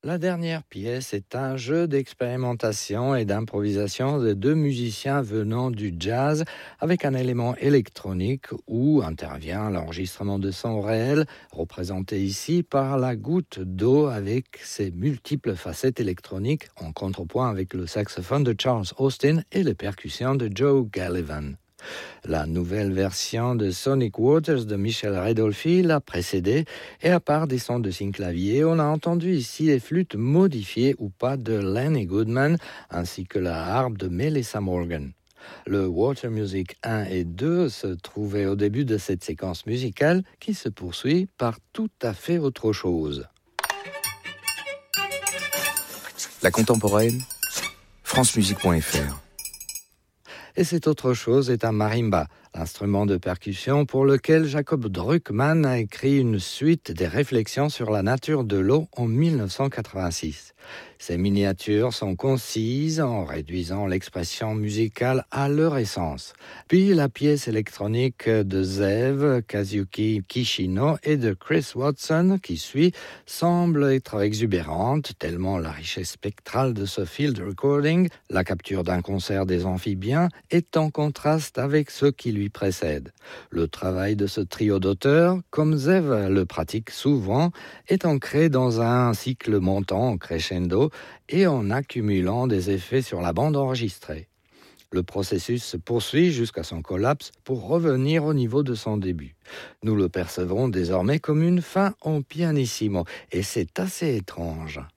La dernière pièce est un jeu d'expérimentation et d'improvisation de deux musiciens venant du jazz avec un élément électronique où intervient l'enregistrement de sons réels, représenté ici par la goutte d'eau avec ses multiples facettes électroniques en contrepoint avec le saxophone de Charles Austin et les percussions de Joe Gallivan. La nouvelle version de Sonic Waters de Michel Redolfi l'a précédée et à part des sons de synclavier, on a entendu ici les flûtes modifiées ou pas de Lenny Goodman ainsi que la harpe de Melissa Morgan. Le Water Music 1 et 2 se trouvaient au début de cette séquence musicale qui se poursuit par tout à fait autre chose. La contemporaine, francemusique.fr. Et cette autre chose est un marimba, l'instrument de percussion pour lequel Jacob Druckmann a écrit une suite des réflexions sur la nature de l'eau en 1986. Ces miniatures sont concises en réduisant l'expression musicale à leur essence. Puis la pièce électronique de Zev, Kazuki Kishino et de Chris Watson qui suit semble être exubérante tellement la richesse spectrale de ce field recording, la capture d'un concert des amphibiens, est en contraste avec ce qui lui précède. Le travail de ce trio d'auteurs, comme Zev le pratique souvent, est ancré dans un cycle montant en crescendo et en accumulant des effets sur la bande enregistrée. Le processus se poursuit jusqu'à son collapse pour revenir au niveau de son début. Nous le percevons désormais comme une fin en pianissimo, et c'est assez étrange.